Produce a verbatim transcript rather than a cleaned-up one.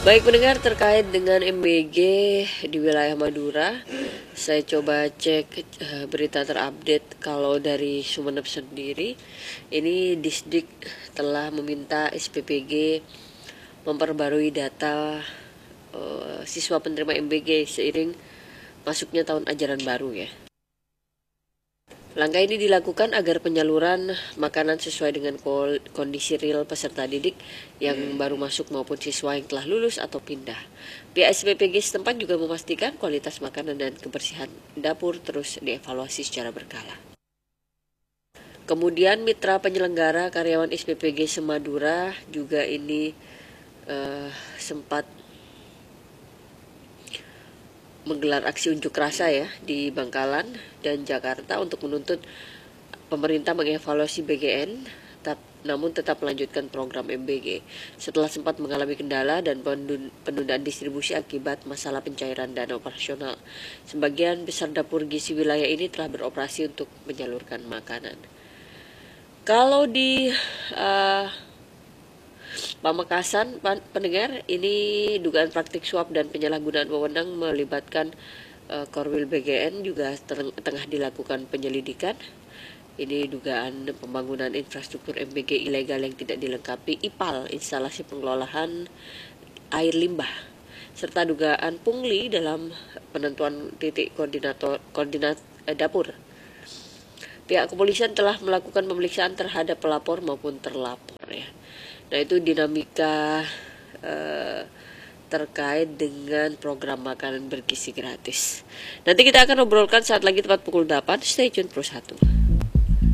Baik pendengar, terkait dengan M B G di wilayah Madura, saya coba cek uh, berita terupdate. Kalau dari Sumeneb sendiri, ini Disdik telah meminta S P P G memperbarui data uh, siswa penerima M B G seiring masuknya tahun ajaran baru ya. Langkah ini dilakukan agar penyaluran makanan sesuai dengan kondisi real peserta didik yang baru masuk maupun siswa yang telah lulus atau pindah. Pihak S P P G setempat juga memastikan kualitas makanan dan kebersihan dapur terus dievaluasi secara berkala. Kemudian mitra penyelenggara karyawan S P P G Semadura juga ini uh, sempat menggelar aksi unjuk rasa ya di Bangkalan dan Jakarta untuk menuntut pemerintah mengevaluasi B G N tetap, namun tetap melanjutkan program M B G setelah sempat mengalami kendala dan penundaan distribusi akibat masalah pencairan dana operasional. Sebagian besar dapur gizi wilayah ini telah beroperasi untuk menyalurkan makanan. Kalau di uh, Pamekasan, pendengar, ini dugaan praktik suap dan penyalahgunaan wewenang melibatkan uh, Korwil B G N juga tengah dilakukan penyelidikan. Ini dugaan pembangunan infrastruktur M B G ilegal yang tidak dilengkapi I P A L, instalasi pengelolaan air limbah, serta dugaan pungli dalam penentuan titik koordinator koordinat eh, dapur. Pihak kepolisian telah melakukan pemeriksaan terhadap pelapor maupun terlapor ya. Nah, itu dinamika uh, terkait dengan program makanan bergizi gratis. Nanti kita akan obrolkan saat lagi tepat pukul delapan. Stay tune Pro satu.